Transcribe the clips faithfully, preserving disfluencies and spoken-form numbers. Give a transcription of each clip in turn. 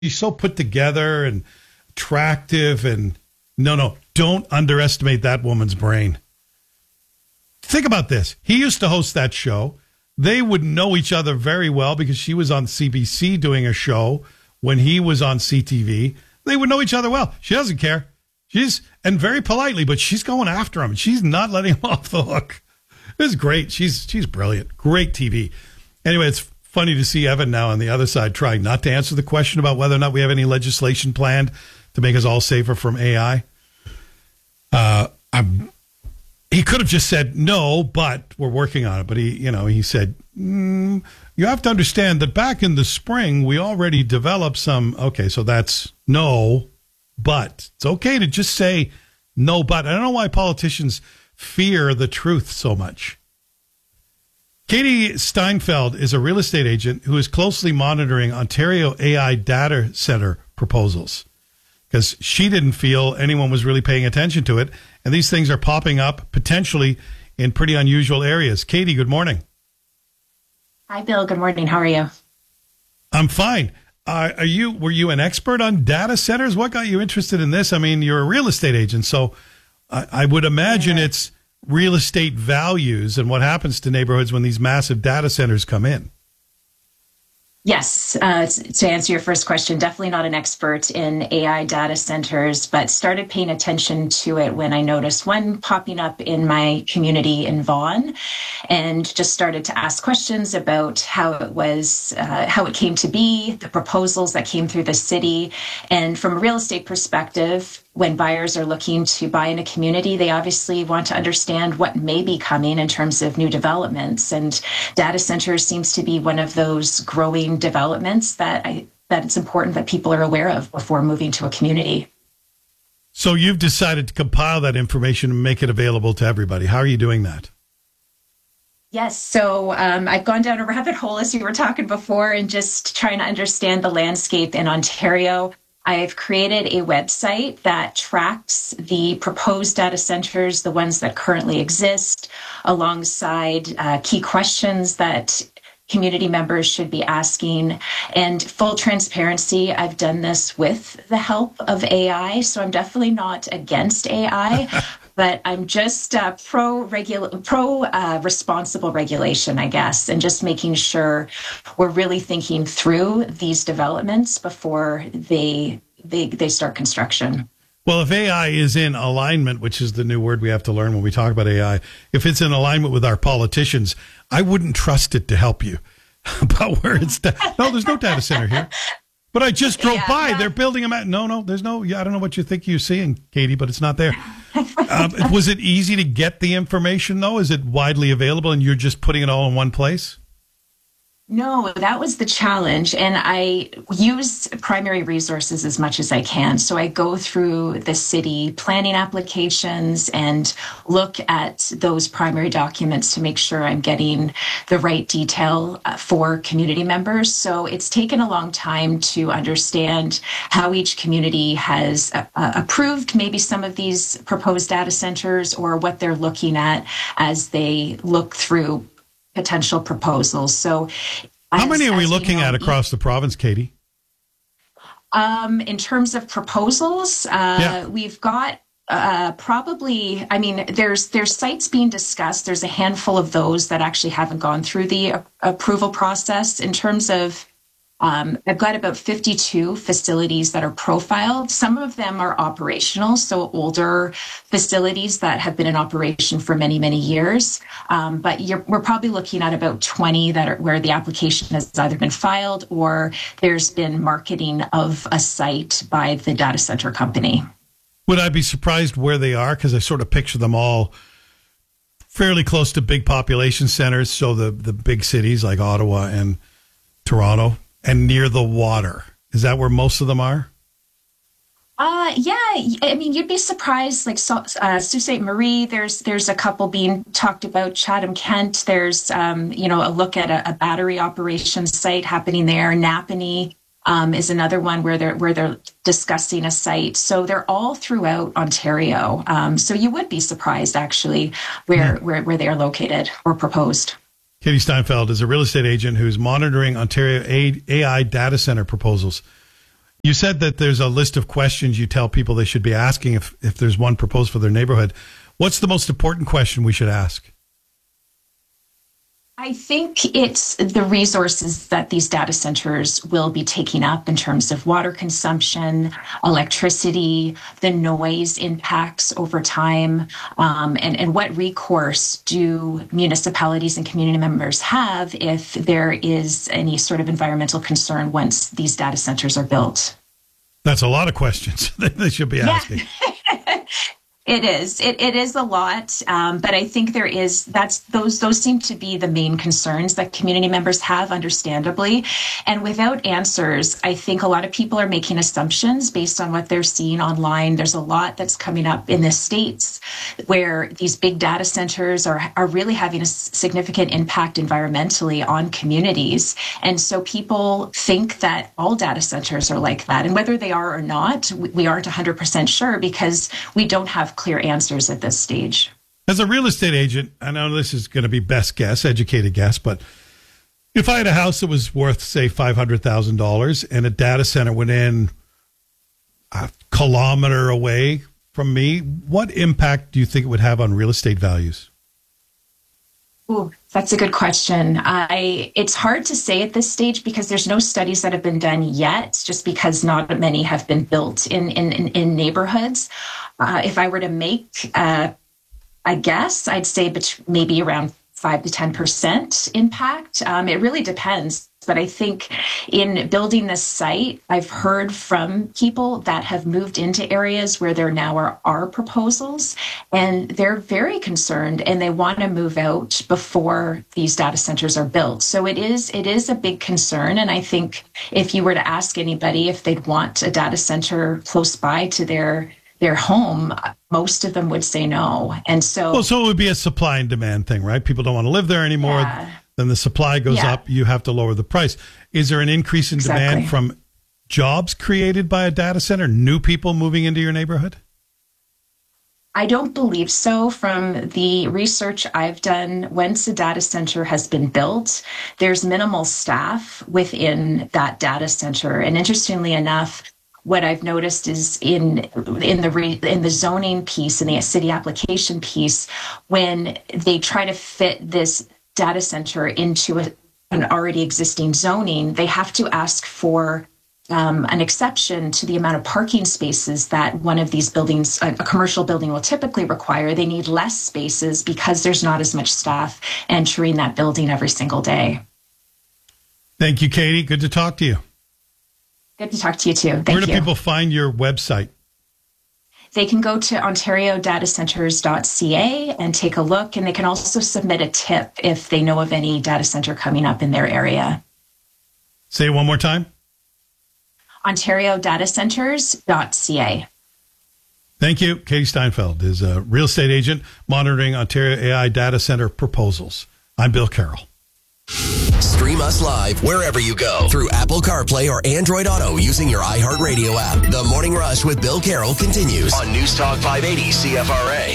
she's so put together and attractive. And no, no, don't underestimate that woman's brain. Think about this. He used to host that show. They would know each other very well because she was on C B C doing a show when he was on C T V. They would know each other well. She doesn't care. She's, and very politely, but she's going after him. She's not letting him off the hook. It's great. She's she's brilliant. Great T V. Anyway, it's funny to see Evan now on the other side trying not to answer the question about whether or not we have any legislation planned to make us all safer from A I. Uh, I'm, he could have just said no, but we're working on it. But he, you know, he said, mm, you have to understand that back in the spring, we already developed some. Okay, so that's no, but it's okay to just say no, but. I don't know why politicians fear the truth so much. Katie Steinfeld is a real estate agent who is closely monitoring Ontario A I data center proposals because she didn't feel anyone was really paying attention to it. And these things are popping up potentially in pretty unusual areas. Katie, good morning. Hi, Bill. Good morning. How are you? I'm fine. Uh, are you? Were you an expert on data centers? What got you interested in this? I mean, you're a real estate agent, so I, I would imagine yeah. it's real estate values and what happens to neighborhoods when these massive data centers come in. Yes. Uh, to answer your first question, definitely not an expert in A I data centers, but started paying attention to it when I noticed one popping up in my community in Vaughan, and just started to ask questions about how it was, uh, how it came to be, the proposals that came through the city. And from a real estate perspective, when buyers are looking to buy in a community, they obviously want to understand what may be coming in terms of new developments. And data centers seems to be one of those growing developments that I, that it's important that people are aware of before moving to a community. So you've decided to compile that information and make it available to everybody. How are you doing that? Yes. So um, I've gone down a rabbit hole, as you were talking before, and just trying to understand the landscape in Ontario. I've created a website that tracks the proposed data centers, the ones that currently exist, alongside uh, key questions that community members should be asking. And full transparency, I've done this with the help of A I, so I'm definitely not against A I. But I'm just uh, pro regula- pro uh, responsible regulation, I guess, and just making sure we're really thinking through these developments before they they they start construction. Well, if A I is in alignment, which is the new word we have to learn when we talk about A I, if it's in alignment with our politicians, I wouldn't trust it to help you about where it's. Da- no, there's no data center here. But I just drove yeah, by. Yeah. They're building them at. No, no, there's no. Yeah, I don't know what you think you're seeing, Katie, but it's not there. um, was it easy to get the information, though? Is it widely available and you're just putting it all in one place? No, that was the challenge. And I use primary resources as much as I can. So I go through the city planning applications and look at those primary documents to make sure I'm getting the right detail for community members. So it's taken a long time to understand how each community has uh, approved maybe some of these proposed data centers or what they're looking at as they look through potential proposals. So how many as, are we looking you know, at across the province, Katie? Um, in terms of proposals, uh, yeah. we've got uh, probably, I mean, there's there's sites being discussed. There's a handful of those that actually haven't gone through the uh, approval process. In terms of Um, I've got about fifty-two facilities that are profiled. Some of them are operational, so older facilities that have been in operation for many, many years. Um, but you're, we're probably looking at about twenty that are where the application has either been filed or there's been marketing of a site by the data center company. Would I be surprised where they are? Because I sort of picture them all fairly close to big population centers, so the, the big cities like Ottawa and Toronto. And near the water. Is that where most of them are? Uh, yeah. I mean, you'd be surprised. Like uh, Sault Ste. Marie, there's there's a couple being talked about. Chatham, Kent. There's um, you know a look at a, a battery operations site happening there. Napanee um, is another one where they're where they're discussing a site. So they're all throughout Ontario. Um, so you would be surprised actually where mm-hmm. where where they are located or proposed. Katie Steinfeld is a real estate agent who's monitoring Ontario A I data center proposals. You said that there's a list of questions you tell people they should be asking if, if there's one proposed for their neighborhood. What's the most important question we should ask? I think it's the resources that these data centers will be taking up in terms of water consumption, electricity, the noise impacts over time, um, and, and what recourse do municipalities and community members have if there is any sort of environmental concern once these data centers are built. That's a lot of questions that they should be asking. Yeah. It is. It, it is a lot, um, but I think there is. That's those. Those seem to be the main concerns that community members have, understandably. And without answers, I think a lot of people are making assumptions based on what they're seeing online. There's a lot that's coming up in the States where these big data centers are are really having a significant impact environmentally on communities, and so people think that all data centers are like that, and whether they are or not, we, we aren't one hundred percent sure because we don't have clear answers at this stage. As a real estate agent, I know this is going to be best guess, educated guess, but if I had a house that was worth, say, five hundred thousand dollars and a data center went in a kilometer away from me, what impact do you think it would have on real estate values? Ooh, that's a good question. I it's hard to say at this stage because there's no studies that have been done yet, just because not many have been built in in, in, in neighborhoods. Uh, if I were to make uh, a guess, I'd say bet- maybe around five to ten percent impact. Um, it really depends. But I think in building this site, I've heard from people that have moved into areas where there now are, are proposals, and they're very concerned and they want to move out before these data centers are built. So it is it is a big concern. And I think if you were to ask anybody if they'd want a data center close by to their their home, most of them would say no. And so, well, so it would be a supply and demand thing, right? People don't want to live there anymore. Yeah. Then the supply goes Yeah. up. You have to lower the price. Is there an increase in Exactly. demand from jobs created by a data center, new people moving into your neighborhood? I don't believe so. From the research I've done, once a data center has been built, there's minimal staff within that data center. And interestingly enough, what I've noticed is in in the re, in the zoning piece and the city application piece, when they try to fit this data center into a, an already existing zoning, they have to ask for um, an exception to the amount of parking spaces that one of these buildings, a, a commercial building, will typically require. They need less spaces because there's not as much staff entering that building every single day. Thank you, Katie. Good to talk to you. Good to talk to you too. Thank Where do you. people find your website? They can go to ontario data centers dot c a and take a look, and they can also submit a tip if they know of any data center coming up in their area. Say it one more time. ontario data centers dot c a. Thank you. Katie Steinfeld is a real estate agent monitoring Ontario A I data center proposals. I'm Bill Carroll. Stream us live wherever you go through Apple CarPlay or Android Auto using your iHeartRadio app. The Morning Rush with Bill Carroll continues on News Talk five eighty C F R A.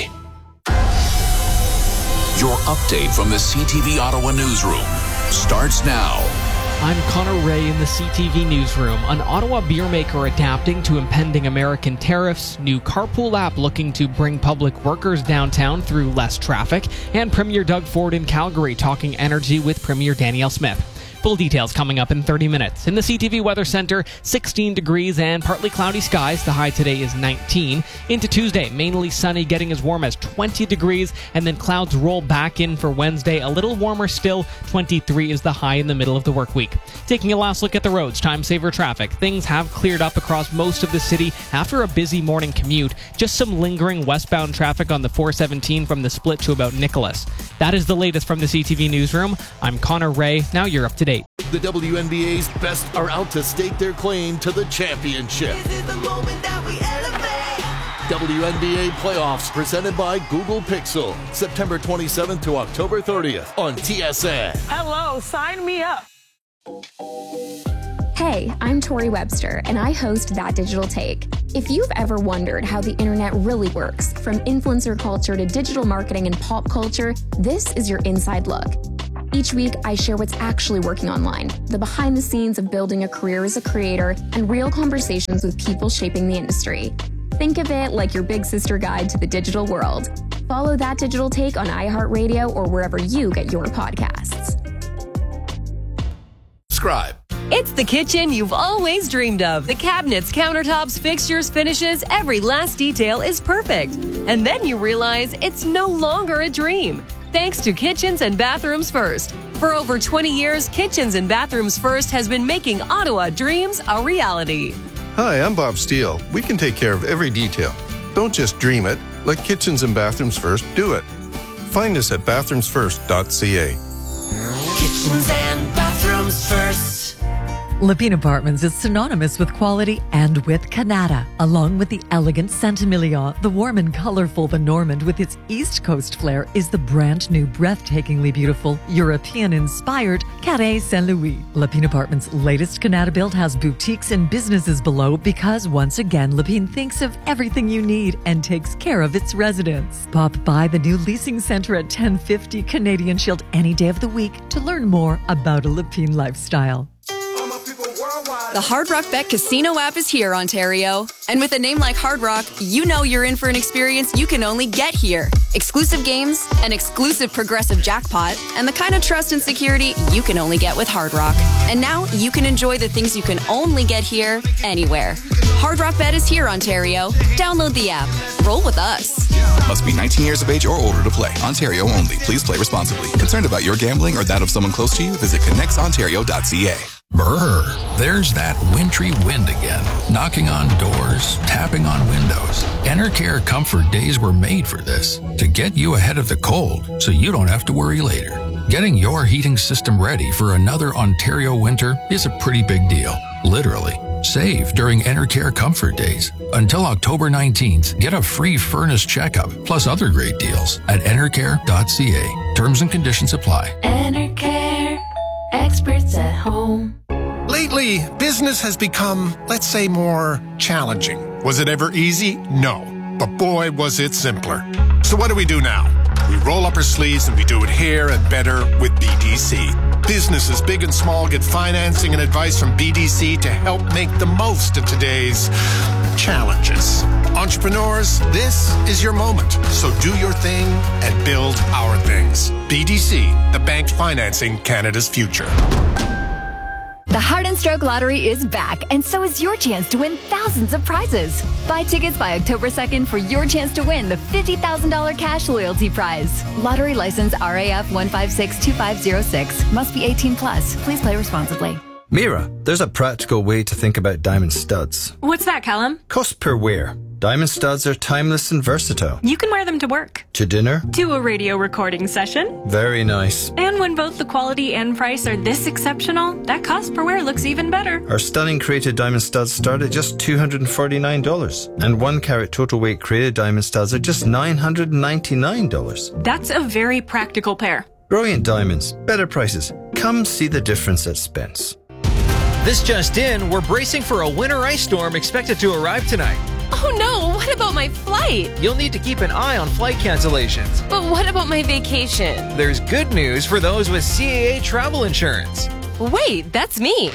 Your update from the C T V Ottawa newsroom starts now. I'm Connor Ray in the C T V newsroom. An Ottawa beer maker adapting to impending American tariffs, new carpool app looking to bring public workers downtown through less traffic, and Premier Doug Ford in Calgary talking energy with Premier Danielle Smith. Full details coming up in thirty minutes. In the C T V Weather Center, sixteen degrees and partly cloudy skies. The high today is nineteen. Into Tuesday, mainly sunny, getting as warm as twenty degrees, and then clouds roll back in for Wednesday. A little warmer still. twenty-three is the high in the middle of the work week. Taking a last look at the roads, time saver traffic. Things have cleared up across most of the city after a busy morning commute. Just some lingering westbound traffic on the four seventeen from the split to about Nicholas. That is the latest from the C T V newsroom. I'm Connor Ray. Now you're up to date. The W N B A's best are out to stake their claim to the championship. This is the moment that we elevate. W N B A playoffs presented by Google Pixel. September twenty-seventh to October thirtieth on T S N. Hello, sign me up. Hey, I'm Tori Webster, and I host That Digital Take. If you've ever wondered how the internet really works, from influencer culture to digital marketing and pop culture, this is your inside look. Each week, I share what's actually working online, the behind the scenes of building a career as a creator, and real conversations with people shaping the industry. Think of it like your big sister guide to the digital world. Follow That Digital Take on iHeartRadio or wherever you get your podcasts. Subscribe. It's the kitchen you've always dreamed of. The cabinets, countertops, fixtures, finishes, every last detail is perfect. And then you realize it's no longer a dream. Thanks to Kitchens and Bathrooms First. For over twenty years, Kitchens and Bathrooms First has been making Ottawa dreams a reality. Hi, I'm Bob Steele. We can take care of every detail. Don't just dream it. Let Kitchens and Bathrooms First do it. Find us at bathrooms first dot c a. Kitchens and Bathrooms First. Lepine Apartments is synonymous with quality and with Canada. Along with the elegant Saint-Emilion, the warm and colorful The Normand with its East Coast flair is the brand new, breathtakingly beautiful, European-inspired Carré Saint-Louis. Lepine Apartments' latest Canada build has boutiques and businesses below because, once again, Lepine thinks of everything you need and takes care of its residents. Pop by the new leasing center at ten fifty Canadian Shield any day of the week to learn more about a Lepine lifestyle. The Hard Rock Bet Casino app is here, Ontario. And with a name like Hard Rock, you know you're in for an experience you can only get here. Exclusive games, an exclusive progressive jackpot, and the kind of trust and security you can only get with Hard Rock. And now you can enjoy the things you can only get here, anywhere. Hard Rock Bet is here, Ontario. Download the app. Roll with us. Must be nineteen years of age or older to play. Ontario only. Please play responsibly. Concerned about your gambling or that of someone close to you? Visit connects ontario dot c a. Brr, there's that wintry wind again, knocking on doors, tapping on windows. Enercare Comfort Days were made for this, to get you ahead of the cold so you don't have to worry later. Getting your heating system ready for another Ontario winter is a pretty big deal, literally. Save during Enercare Comfort Days. Until October nineteenth, get a free furnace checkup, plus other great deals at enercare dot c a. Terms and conditions apply. Enercare, experts at home. Lately, business has become, let's say, more challenging. Was it ever easy? No. But boy, was it simpler. So what do we do now? We roll up our sleeves and we do it here and better with B D C. Businesses big and small get financing and advice from B D C to help make the most of today's challenges. Entrepreneurs, this is your moment. So do your thing and build our things. B D C, the bank financing Canada's future. The Heart and Stroke Lottery is back, and so is your chance to win thousands of prizes. Buy tickets by October second for your chance to win the fifty thousand dollars cash loyalty prize. Lottery license R A F one five six two five zero six. Must be eighteen plus. Please play responsibly. Mira, there's a practical way to think about diamond studs. What's that, Callum? Cost per wear. Diamond studs are timeless and versatile. You can wear them to work. To dinner. To a radio recording session. Very nice. And when both the quality and price are this exceptional, that cost per wear looks even better. Our stunning created diamond studs start at just two hundred forty-nine dollars. And one carat total weight created diamond studs are just nine hundred ninety-nine dollars. That's a very practical pair. Brilliant diamonds. Better prices. Come see the difference at Spence. This just in, we're bracing for a winter ice storm expected to arrive tonight. Oh no, what about my flight? You'll need to keep an eye on flight cancellations. But what about my vacation? There's good news for those with C A A travel insurance. Wait, that's me.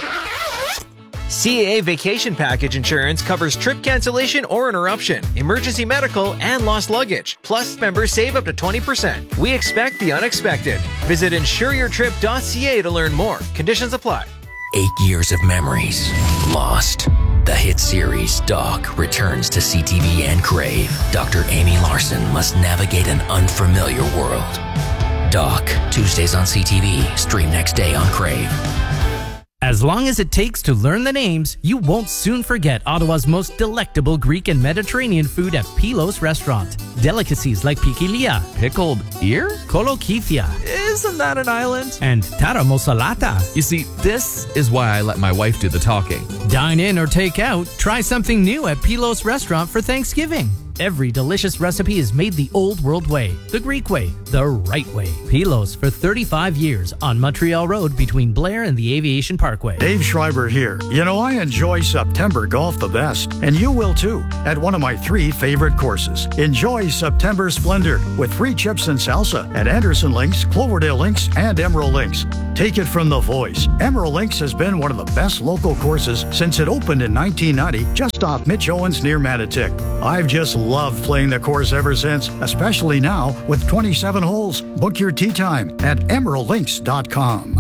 C A A Vacation Package Insurance covers trip cancellation or interruption, emergency medical, and lost luggage. Plus, members save up to twenty percent. We expect the unexpected. Visit insure your trip dot c a to learn more. Conditions apply. Eight years of memories lost. The hit series Doc returns to C T V and Crave. Doctor Amy Larson must navigate an unfamiliar world. Doc, Tuesdays on C T V, stream next day on Crave. As long as it takes to learn the names, you won't soon forget Ottawa's most delectable Greek and Mediterranean food at Pilos Restaurant. Delicacies like pikilia, pickled ear, kolokitia, isn't that an island? And taramosalata. You see, this is why I let my wife do the talking. Dine in or take out, try something new at Pilos Restaurant for Thanksgiving. Every delicious recipe is made the old world way, the Greek way, the right way. Pilos for thirty-five years on Montreal Road between Blair and the Aviation Parkway. Dave Schreiber here. You know, I enjoy September golf the best, and you will too, at one of my three favorite courses. Enjoy September Splendor with free chips and salsa at Anderson Links, Cloverdale Links, and Emerald Links. Take it from the voice. Emerald Links has been one of the best local courses since it opened in nineteen ninety, just off Mitch Owens near Manotick. I've just loved playing the course ever since, especially now with twenty-seven holes. Book your tee time at emerald links dot com.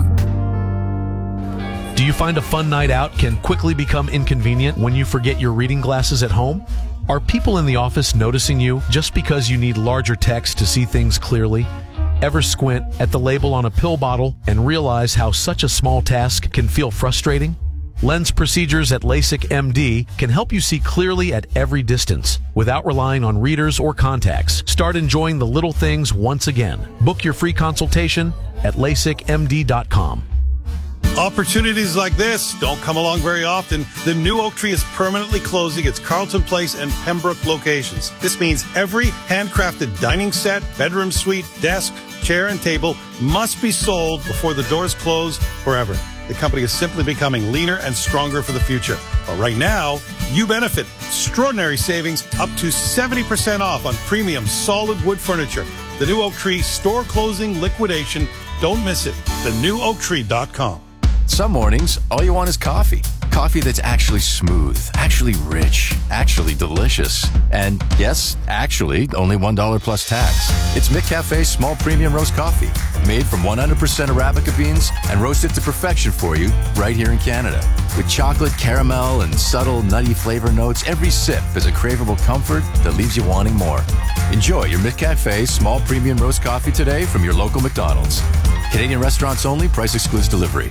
Do you find a fun night out can quickly become inconvenient when you forget your reading glasses at home? Are people in the office noticing you just because you need larger text to see things clearly? Ever squint at the label on a pill bottle and realize how such a small task can feel frustrating? Lens procedures at LASIK M D can help you see clearly at every distance without relying on readers or contacts. Start enjoying the little things once again. Book your free consultation at lasik m d dot com. Opportunities like this don't come along very often. The new Oak Tree is permanently closing its Carlton Place and Pembroke locations. This means every handcrafted dining set, bedroom suite, desk, chair, and table must be sold before the doors close forever. The company is simply becoming leaner and stronger for the future. But right now, you benefit. Extraordinary savings up to seventy percent off on premium solid wood furniture. The new Oak Tree store closing liquidation. Don't miss it. the new oak tree dot com. Some mornings, all you want is coffee. Coffee that's actually smooth, actually rich, actually delicious. And yes, actually, only one dollar plus tax. It's McCafe's small premium roast coffee, made from one hundred percent Arabica beans and roasted to perfection for you right here in Canada. With chocolate, caramel, and subtle nutty flavor notes, every sip is a craveable comfort that leaves you wanting more. Enjoy your McCafe small premium roast coffee today from your local McDonald's. Canadian restaurants only, price excludes delivery.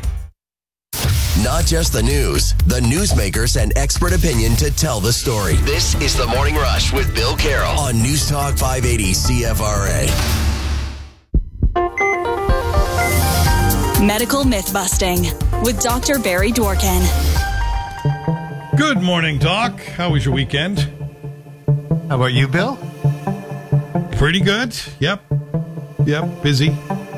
Not just the news, the newsmakers and expert opinion to tell the story. This is The Morning Rush with Bill Carroll on News Talk five eighty C F R A. Medical myth busting with Doctor Barry Dworkin. Good morning, Doc. How was your weekend? How about you, Bill? Pretty good. Yep. Yep. Busy.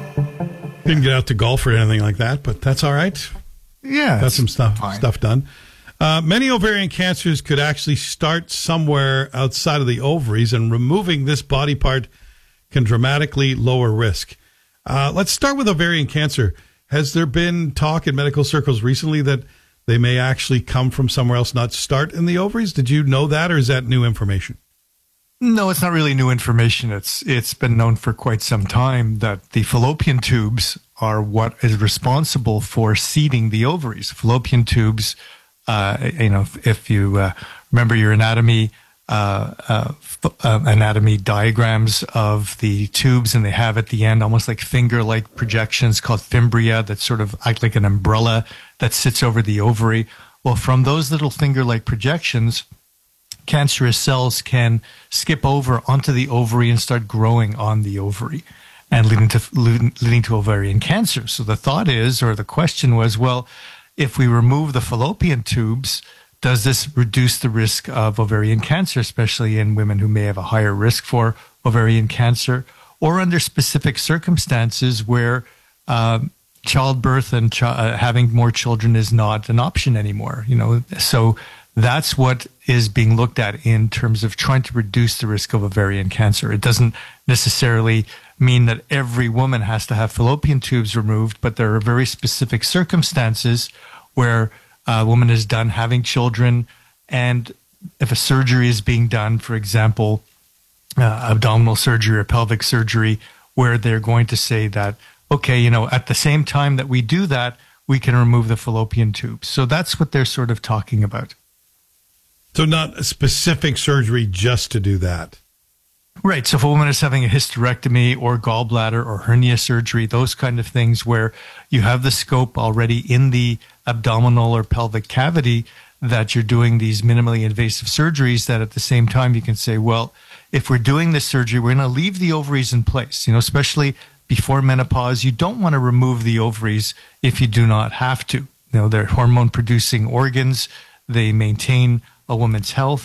Didn't get out to golf or anything like that, but that's all right. Yeah, got some stuff fine. stuff done. Uh, many ovarian cancers could actually start somewhere outside of the ovaries, and removing this body part can dramatically lower risk. Uh, let's start with ovarian cancer. Has there been talk in medical circles recently that they may actually come from somewhere else, not start in the ovaries? Did you know that, or is that new information? No, it's not really new information. It's it's been known for quite some time that the fallopian tubes are what is responsible for seeding the ovaries. Fallopian tubes, uh, you know, if, if you uh, remember your anatomy, uh, uh, uh, anatomy diagrams of the tubes, and they have at the end almost like finger-like projections called fimbria that sort of act like an umbrella that sits over the ovary. Well, from those little finger-like projections, cancerous cells can skip over onto the ovary and start growing on the ovary, and leading to leading to ovarian cancer. So the thought is, or the question was, well, if we remove the fallopian tubes, does this reduce the risk of ovarian cancer, especially in women who may have a higher risk for ovarian cancer, or under specific circumstances where um, childbirth and ch- uh, having more children is not an option anymore? You know, so that's what is being looked at in terms of trying to reduce the risk of ovarian cancer. It doesn't necessarily mean that every woman has to have fallopian tubes removed, but there are very specific circumstances where a woman is done having children, and if a surgery is being done, for example, uh, abdominal surgery or pelvic surgery, where they're going to say that, okay, you know, at the same time that we do that, we can remove the fallopian tubes. So that's what they're sort of talking about. So not a specific surgery just to do that. Right. So if a woman is having a hysterectomy or gallbladder or hernia surgery, those kind of things where you have the scope already in the abdominal or pelvic cavity, that you're doing these minimally invasive surgeries, that at the same time you can say, well, if we're doing this surgery, we're going to leave the ovaries in place, you know, especially before menopause. You don't want to remove the ovaries if you do not have to. You know, they're hormone producing organs. They maintain a woman's health.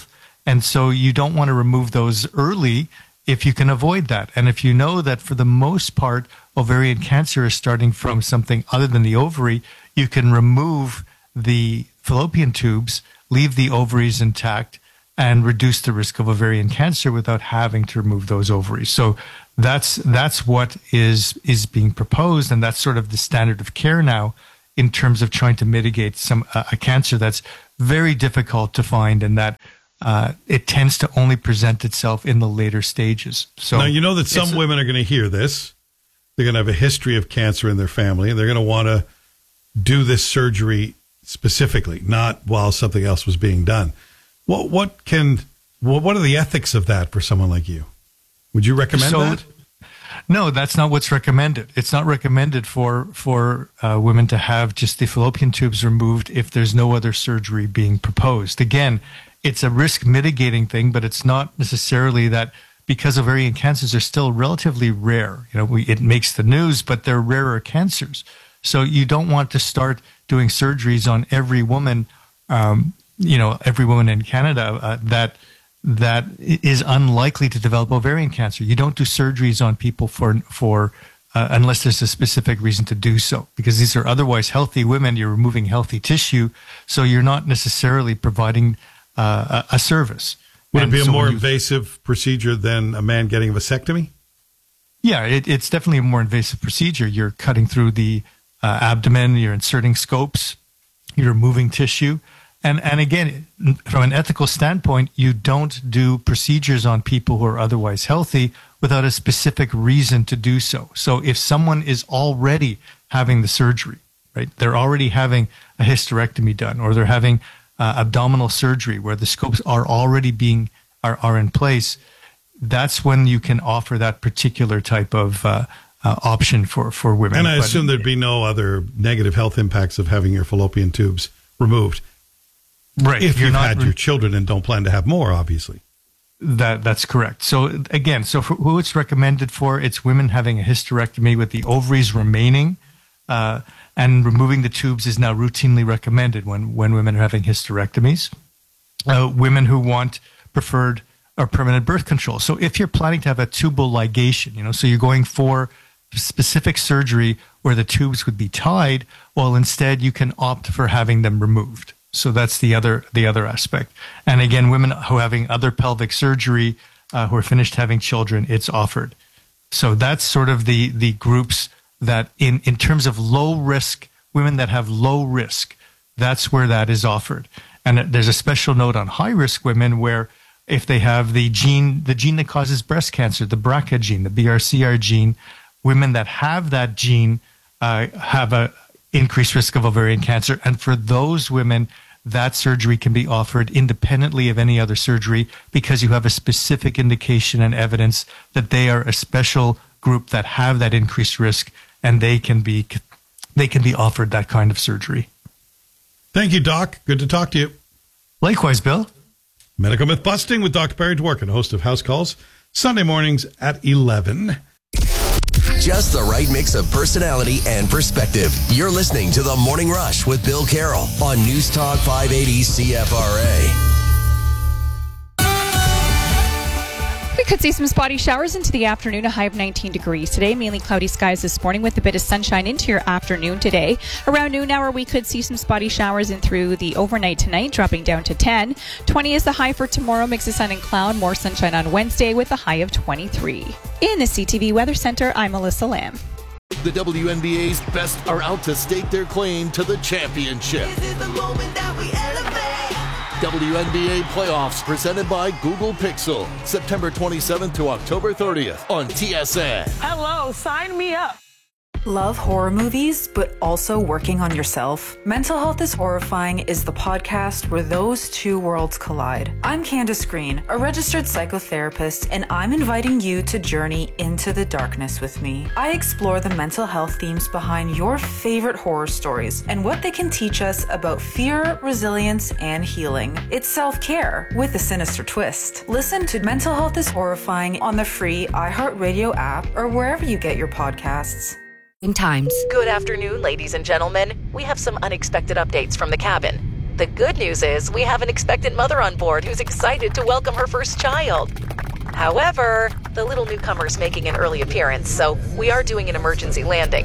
And so you don't want to remove those early if you can avoid that. And if you know that for the most part, ovarian cancer is starting from something other than the ovary, you can remove the fallopian tubes, leave the ovaries intact, and reduce the risk of ovarian cancer without having to remove those ovaries. So that's that's what is is being proposed, and that's sort of the standard of care now in terms of trying to mitigate some uh, a cancer that's very difficult to find, and that uh, it tends to only present itself in the later stages. So now you know that some women are going to hear this. They're going to have a history of cancer in their family, and they're going to want to do this surgery specifically, not while something else was being done. What what can what, what are the ethics of that for someone like you? Would you recommend so, that? No, that's not what's recommended. It's not recommended for for uh, women to have just the fallopian tubes removed if there's no other surgery being proposed. Again, it's a risk mitigating thing, but it's not necessarily that, because ovarian cancers are still relatively rare. You know, we, it makes the news, but they're rarer cancers. So you don't want to start doing surgeries on every woman, um, you know, every woman in Canada uh, that that is unlikely to develop ovarian cancer. You don't do surgeries on people for for uh, unless there's a specific reason to do so, because these are otherwise healthy women. You're removing healthy tissue, so you're not necessarily providing uh, a, a service. Would And it be a so more when you- invasive procedure than a man getting a vasectomy? Yeah, it, it's definitely a more invasive procedure. You're cutting through the uh, abdomen, you're inserting scopes, you're removing tissue. And and again, from an ethical standpoint, you don't do procedures on people who are otherwise healthy without a specific reason to do so. So if someone is already having the surgery, right, they're already having a hysterectomy done, or they're having uh, abdominal surgery where the scopes are already being are, are in place, that's when you can offer that particular type of uh, uh, option for, for women. And I But- assume there'd be no other negative health impacts of having your fallopian tubes removed. Right. If You're you've not had re- your children and don't plan to have more, obviously. That that's correct. So again, so for who it's recommended for, it's women having a hysterectomy with the ovaries remaining, uh, and removing the tubes is now routinely recommended when when women are having hysterectomies. Uh, women who want preferred or permanent birth control. So if you're planning to have a tubal ligation, you know, so you're going for specific surgery where the tubes would be tied, well, instead you can opt for having them removed. So that's the other the other aspect. And again, women who are having other pelvic surgery, uh, who are finished having children, it's offered. So that's sort of the the groups that in, in terms of low risk, women that have low risk, that's where that is offered. And there's a special note on high risk women where if they have the gene, the gene that causes breast cancer, the B R C A gene, the B R C A gene, women that have that gene uh, have a increased risk of ovarian cancer. And for those women, that surgery can be offered independently of any other surgery because you have a specific indication and evidence that they are a special group that have that increased risk, and they can be they can be offered that kind of surgery. Thank you, Doc. Good to talk to you. Likewise, Bill. Medical Myth Busting with Doctor Barry Dworkin, host of House Calls, Sunday mornings at eleven. Just the right mix of personality and perspective. You're listening to The Morning Rush with Bill Carroll on News Talk five eighty C F R A. We could see some spotty showers into the afternoon, a high of nineteen degrees today. Mainly cloudy skies this morning with a bit of sunshine into your afternoon today. Around noon hour, we could see some spotty showers in through the overnight tonight, dropping down to ten. twenty is the high for tomorrow. Mix of sun and cloud. More sunshine on Wednesday with a high of twenty-three. In the C T V Weather Center, I'm Melissa Lamb. The W N B A's best are out to stake their claim to the championship. This is the moment that we elevate. W N B A playoffs presented by Google Pixel, September twenty-seventh to October thirtieth on T S N. Hello, sign me up. Love horror movies, but also working on yourself? Mental Health is Horrifying is the podcast where those two worlds collide. I'm Candace Green, a registered psychotherapist, and I'm inviting you to journey into the darkness with me. I explore the mental health themes behind your favorite horror stories and what they can teach us about fear, resilience, and healing. It's self-care with a sinister twist. Listen to Mental Health is Horrifying on the free iHeartRadio app or wherever you get your podcasts. In times. Good afternoon, ladies and gentlemen. We have some unexpected updates from the cabin. The good news is we have an expectant mother on board who's excited to welcome her first child. However, the little newcomer's making an early appearance, so we are doing an emergency landing.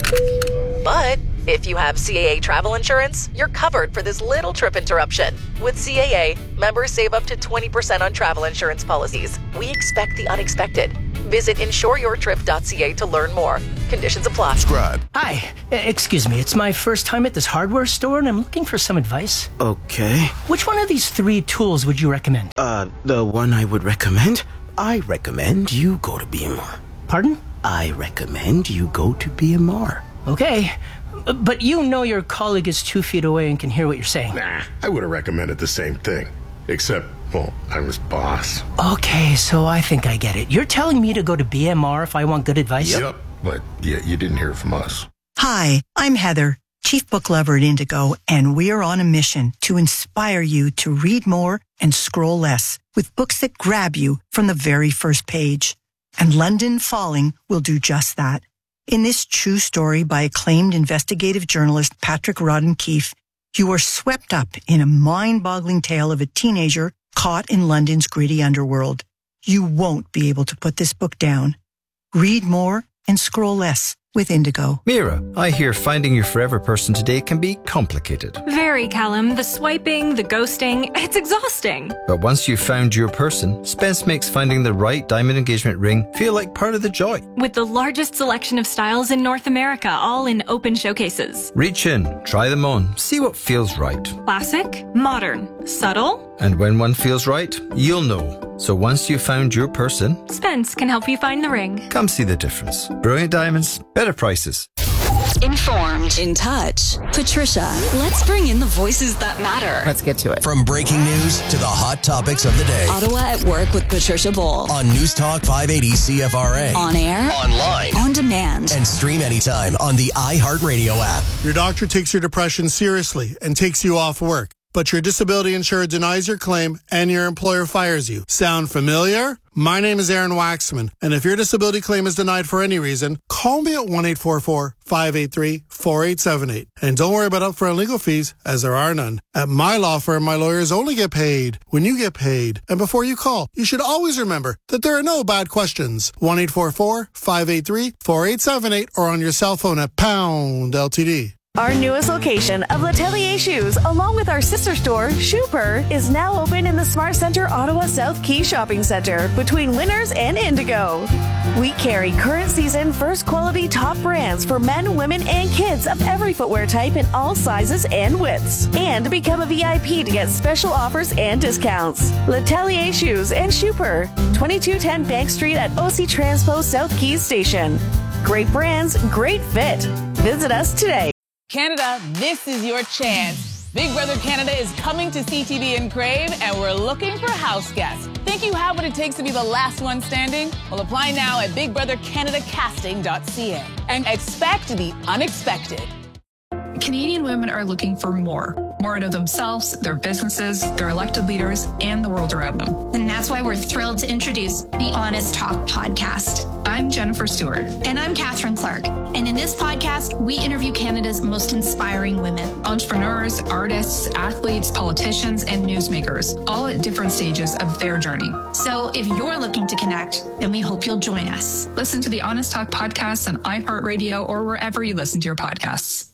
But if you have C A A travel insurance, you're covered for this little trip interruption. With C A A, members save up to twenty percent on travel insurance policies. We expect the unexpected. Visit insure your trip dot c a to learn more. Conditions apply. Subscribe. Hi. Uh, excuse me. It's my first time at this hardware store, and I'm looking for some advice. Okay. Which one of these three tools would you recommend? Uh, the one I would recommend? I recommend you go to B M R. Pardon? I recommend you go to B M R. Okay. But you know your colleague is two feet away and can hear what you're saying. Nah, I would have recommended the same thing. Except, well, I'm his boss. Okay, so I think I get it. You're telling me to go to B M R if I want good advice? Yep, but yeah, you didn't hear from us. Hi, I'm Heather, Chief Book Lover at Indigo, and we are on a mission to inspire you to read more and scroll less with books that grab you from the very first page. And London Falling will do just that. In this true story by acclaimed investigative journalist Patrick Rodden Keefe, you are swept up in a mind-boggling tale of a teenager caught in London's gritty underworld. You won't be able to put this book down. Read more and scroll less with Indigo. Mira, I hear finding your forever person today can be complicated. Very, Callum. The swiping, the ghosting, it's exhausting. But once you've found your person, Spence makes finding the right diamond engagement ring feel like part of the joy. With the largest selection of styles in North America, all in open showcases. Reach in, try them on, see what feels right. Classic, modern, subtle. And when one feels right, you'll know. So once you've found your person, Spence can help you find the ring. Come see the difference. Brilliant diamonds, better prices. Informed, in touch. Patricia, let's bring in the voices that matter. Let's get to it. From breaking news to the hot topics of the day. Ottawa at Work with Patricia Bowl. On News Talk five eighty C F R A. On air. Online. On demand. And stream anytime on the iHeartRadio app. Your doctor takes your depression seriously and takes you off work, but your disability insurer denies your claim and your employer fires you. Sound familiar? My name is Aaron Waxman, and if your disability claim is denied for any reason, call me at one eight four four, five eight three, four eight seven eight. And don't worry about upfront legal fees, as there are none. At my law firm, my lawyers only get paid when you get paid. And before you call, you should always remember that there are no bad questions. one eight four four, five eight three, four eight seven eight or on your cell phone at pound L T D. Our newest location of L'Atelier Shoes, along with our sister store, Shooper, is now open in the Smart Center Ottawa South Quay Shopping Center between Winners and Indigo. We carry current season first quality top brands for men, women, and kids of every footwear type in all sizes and widths. And become a V I P to get special offers and discounts. L'Atelier Shoes and Shooper, twenty-two ten Bank Street at O C Transpo South Keys Station. Great brands, great fit. Visit us today. Canada, this is your chance. Big Brother Canada is coming to C T V and Crave, and we're looking for house guests. Think you have what it takes to be the last one standing? Well, apply now at big brother canada casting dot c a and expect the unexpected. Canadian women are looking for more. More out of themselves, their businesses, their elected leaders, and the world around them. And that's why we're thrilled to introduce the Honest Talk podcast. I'm Jennifer Stewart. And I'm Catherine Clark. And in this podcast, we interview Canada's most inspiring women. Entrepreneurs, artists, athletes, politicians, and newsmakers, all at different stages of their journey. So if you're looking to connect, then we hope you'll join us. Listen to the Honest Talk podcast on iHeartRadio or wherever you listen to your podcasts.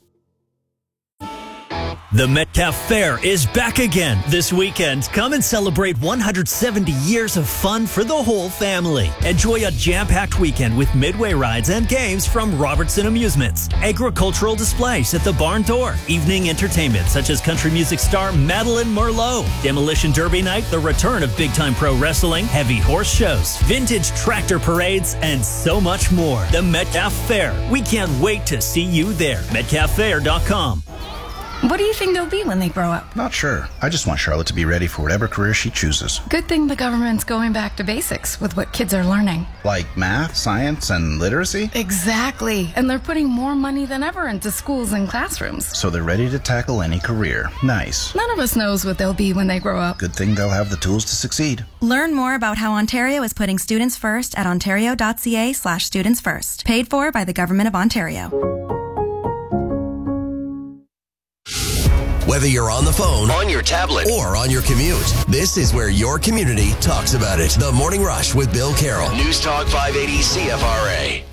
The Metcalf Fair is back again this weekend. Come and celebrate one hundred seventy years of fun for the whole family. Enjoy a jam-packed weekend with midway rides and games from Robertson Amusements, agricultural displays at the barn door, evening entertainment such as country music star Madeline Merlot, Demolition Derby night, the return of big-time pro wrestling, heavy horse shows, vintage tractor parades, and so much more. The Metcalf Fair. We can't wait to see you there. metcalf fair dot com. What do you think they'll be when they grow up? Not sure. I just want Charlotte to be ready for whatever career she chooses. Good thing the government's going back to basics with what kids are learning. Like math, science, and literacy? Exactly. And they're putting more money than ever into schools and classrooms. So they're ready to tackle any career. Nice. None of us knows what they'll be when they grow up. Good thing they'll have the tools to succeed. Learn more about how Ontario is putting students first at ontario dot c a slash students first. Paid for by the Government of Ontario. Whether you're on the phone, on your tablet, or on your commute, this is where your community talks about it. The Morning Rush with Bill Carroll. News Talk five eighty C F R A.